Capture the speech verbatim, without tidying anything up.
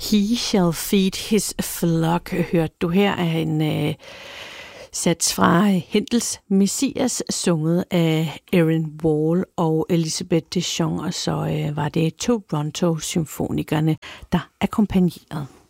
He shall feed his flock, hørte du her af en øh, sats fra Händels Messias, sunget af Erin Wall og Elizabeth DeShong, og så øh, var det Toronto Symfonikerne, der akkompagnerede.